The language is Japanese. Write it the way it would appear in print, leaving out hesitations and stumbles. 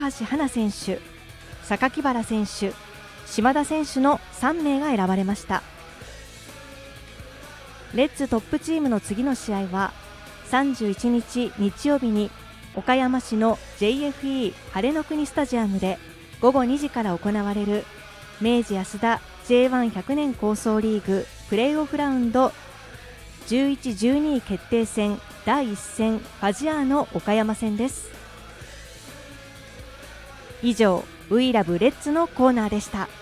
橋はな選手、榊原選手、島田選手の3名が選ばれました。レッズトップチームの次の試合は31日日曜日に岡山市の JFE 晴れの国スタジアムで午後2時から行われる明治安田 J1100 年構想リーグプレーオフラウンド11、12位決定戦第1戦ファジアーノ岡山戦です。以上、We Love Redsのコーナーでした。